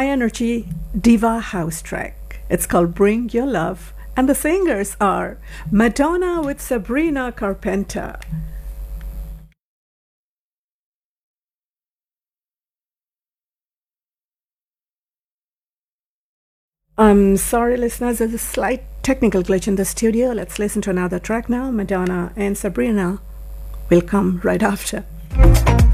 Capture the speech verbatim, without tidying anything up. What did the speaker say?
high energy diva house track. It's called Bring Your Love, and the singers are Madonna with Sabrina Carpenter. I'm sorry, listeners, there's a slight technical glitch in the studio. Let's listen to another track now. Madonna and Sabrina will come right after.